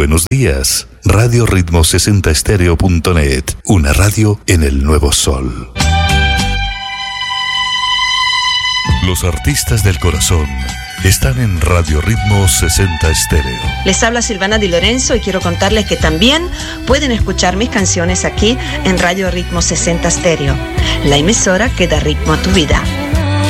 Buenos días. Radio Ritmo 60 Estéreo.net, una radio en el nuevo sol. Los artistas del corazón están en Radio Ritmo 60 Estéreo. Les habla Silvana Di Lorenzo y quiero contarles que también pueden escuchar mis canciones aquí en Radio Ritmo 60 Estéreo, la emisora que da ritmo a tu vida.